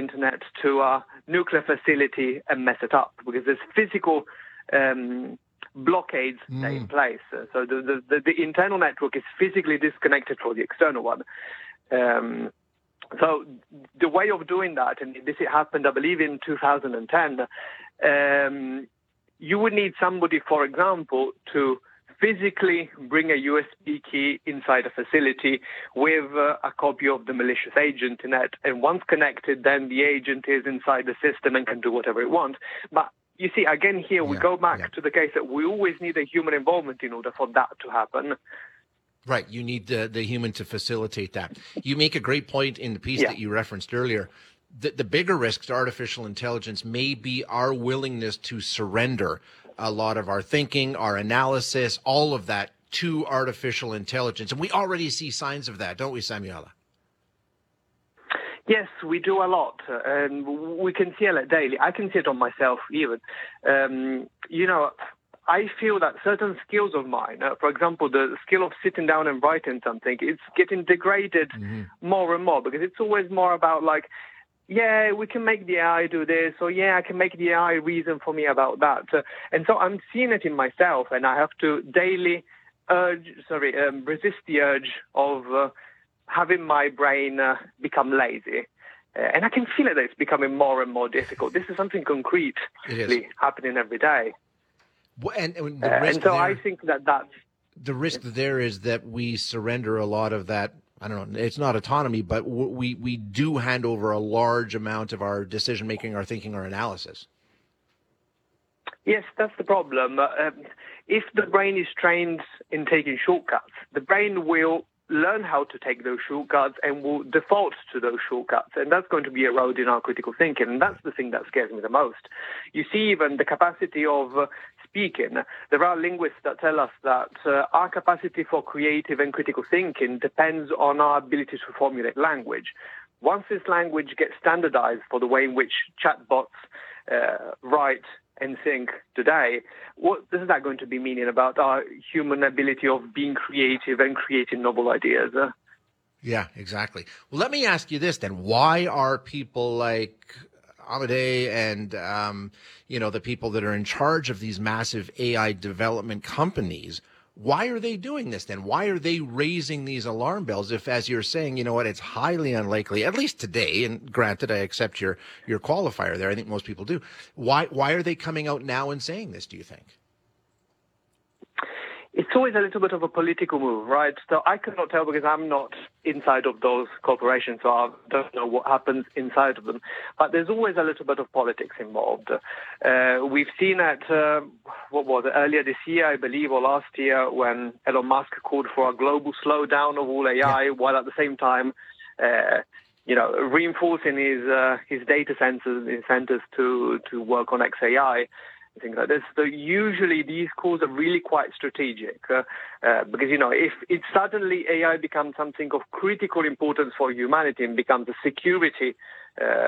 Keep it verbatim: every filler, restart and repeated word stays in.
internet to a nuclear facility and mess it up, because there's physical um, blockades mm. in place. So the, the, the internal network is physically disconnected from the external one. Um, so the way of doing that, and this happened, I believe, in two thousand ten, um, you would need somebody, for example, to physically bring a U S B key inside a facility with uh, a copy of the malicious agent in it. And once connected, then the agent is inside the system and can do whatever it wants. But you see, again, here we yeah, go back yeah. to the case that we always need a human involvement in order for that to happen. Right. You need the, the human to facilitate that. You make a great point in the piece yeah. that you referenced earlier. The, the bigger risks to artificial intelligence may be our willingness to surrender a lot of our thinking, our analysis, all of that to artificial intelligence. And we already see signs of that, don't we, Samuela? Yes, we do a lot, and we can see it daily. I can see it on myself even. Um, you know, I feel that certain skills of mine, uh, for example, the skill of sitting down and writing something, it's getting degraded mm-hmm. more and more, because it's always more about like, yeah, we can make the A I do this, or yeah, I can make the A I reason for me about that. Uh, and so I'm seeing it in myself, and I have to daily urge, sorry, um, resist the urge of uh, having my brain uh, become lazy. Uh, and I can feel it that it's becoming more and more difficult. This is something concrete happening every day. Well, and, and, the uh, risk and so there, I think that that's... The risk there is that we surrender a lot of that, I don't know, it's not autonomy, but we, we do hand over a large amount of our decision-making, our thinking, our analysis. Yes, that's the problem. Uh, if the brain is trained in taking shortcuts, the brain will learn how to take those shortcuts and will default to those shortcuts. And that's going to be eroding our critical thinking. And that's the thing that scares me the most. You see, even the capacity of uh, speaking. There are linguists that tell us that uh, our capacity for creative and critical thinking depends on our ability to formulate language. Once this language gets standardized for the way in which chatbots uh, write and think today, what is that going to be meaning about our human ability of being creative and creating novel ideas? Uh, yeah, exactly. Well, let me ask you this then. Why are people like Amedée and, um, you know, the people that are in charge of these massive A I development companies, why are they doing this then? Why are they raising these alarm bells if, as you're saying, you know what, it's highly unlikely, at least today, and granted, I accept your, your qualifier there, I think most people do. Why, why are they coming out now and saying this, do you think? It's always a little bit of a political move, right? So I cannot tell because I'm not inside of those corporations, so I don't know what happens inside of them. But there's always a little bit of politics involved. Uh, we've seen it, uh, what was it, earlier this year, I believe, or last year, when Elon Musk called for a global slowdown of all A I, yeah. while at the same time, uh, you know, reinforcing his uh, his data centers, his centers to to work on X A I. Things like this. So usually these calls are really quite strategic uh, uh, because, you know, if it suddenly A I becomes something of critical importance for humanity and becomes a security uh,